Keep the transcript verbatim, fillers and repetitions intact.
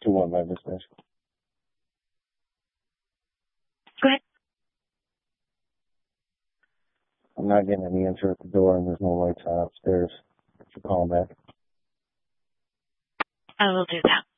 two one by business. Go ahead. I'm not getting any answer at the door, and there's no lights on upstairs. If you call back. I will do that.